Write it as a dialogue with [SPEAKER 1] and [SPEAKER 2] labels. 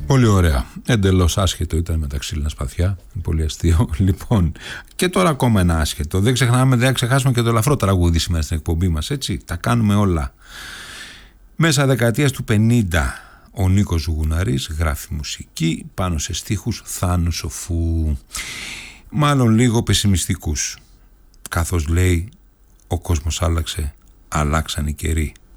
[SPEAKER 1] Πολύ ωραία. Εντελώς άσχετο ήταν με τα ξύλινα σπαθιά. Πολύ αστείο. Λοιπόν, και τώρα ακόμα ένα άσχετο. Δεν ξεχάσουμε και το ελαφρό τραγούδι σήμερα στην εκπομπή μας. Έτσι, τα κάνουμε όλα. Μέσα δεκαετίας του 50 ο Νίκος Ζουγουναρής γράφει μουσική πάνω σε στίχους Θάνου Σοφού. Μάλλον λίγο πεσημιστικούς. Καθώς λέει, ο κόσμος άλλαξε, αλλάξαν οι καιροί.